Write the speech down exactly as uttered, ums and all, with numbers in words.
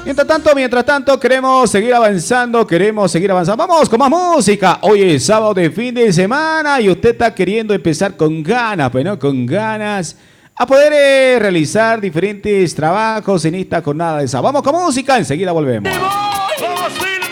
Mientras tanto, mientras tanto, queremos seguir avanzando, queremos seguir avanzando. Vamos con más música. Hoy es sábado de fin de semana y usted está queriendo empezar con ganas, pues, ¿no? Con ganas a poder eh, realizar diferentes trabajos en esta jornada de sábado. Vamos con música, enseguida volvemos.